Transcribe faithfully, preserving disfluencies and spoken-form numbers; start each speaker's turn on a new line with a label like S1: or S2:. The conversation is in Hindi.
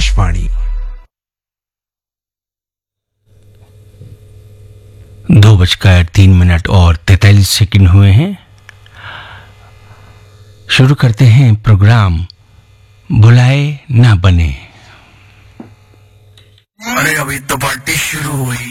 S1: आकाशवाणी।
S2: दो बजकर तीन मिनट और तैतालीस सेकंड हुए हैं। शुरू करते हैं प्रोग्राम बुलाए ना बने।
S1: अरे अभी तो पार्टी शुरू हुई।